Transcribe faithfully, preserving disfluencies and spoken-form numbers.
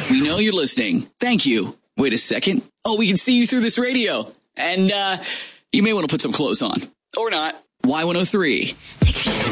We know you're listening. Thank you. Wait a second. Oh, we can see you through this radio. And uh, you may want to put some clothes on. Or not. Y one oh three. Take your shoes